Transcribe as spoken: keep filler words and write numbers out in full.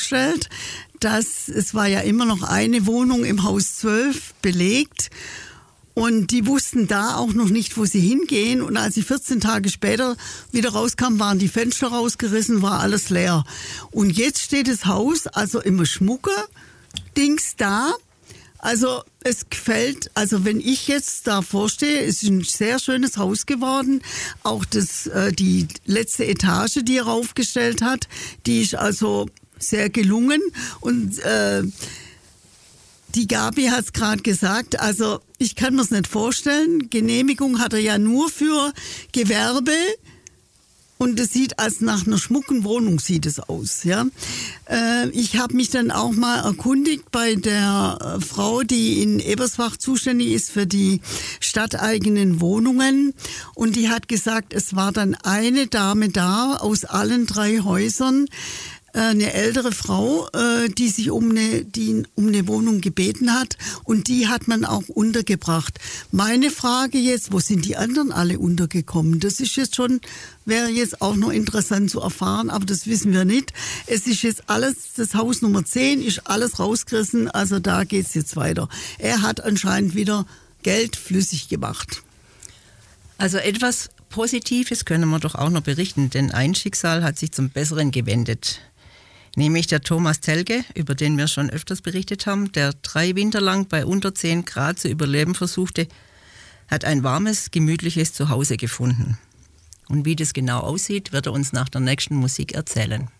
vorgestellt, dass es war ja immer noch eine Wohnung im Haus zwölf belegt. Und die wussten da auch noch nicht, wo sie hingehen. Und als sie vierzehn Tage später wieder rauskamen, waren die Fenster rausgerissen, war alles leer. Und jetzt steht das Haus, also immer schmucke Dings da. Also es gefällt, also wenn ich jetzt da vorstehe, ist ein sehr schönes Haus geworden. Auch das, äh, die letzte Etage, die er raufgestellt hat, die ist also sehr gelungen. Und äh, die Gabi hat es gerade gesagt, also ich kann mir es nicht vorstellen. Genehmigung hat er ja nur für Gewerbe und es sieht als nach einer schmucken Wohnung sieht es aus. Ja, äh, ich habe mich dann auch mal erkundigt bei der äh, Frau, die in Ebersbach zuständig ist für die stadteigenen Wohnungen und die hat gesagt, es war dann eine Dame da aus allen drei Häusern, eine ältere Frau, die sich um eine, die um eine Wohnung gebeten hat und die hat man auch untergebracht. Meine Frage jetzt, wo sind die anderen alle untergekommen? Das ist jetzt schon, wäre jetzt auch noch interessant zu erfahren, aber das wissen wir nicht. Es ist jetzt alles, das Haus Nummer zehn ist alles rausgerissen, also da geht's jetzt weiter. Er hat anscheinend wieder Geld flüssig gemacht. Also etwas Positives können wir doch auch noch berichten, denn ein Schicksal hat sich zum Besseren gewendet. Nämlich der Thomas Telge, über den wir schon öfters berichtet haben, der drei Winter lang bei unter zehn Grad zu überleben versuchte, hat ein warmes, gemütliches Zuhause gefunden. Und wie das genau aussieht, wird er uns nach der nächsten Musik erzählen.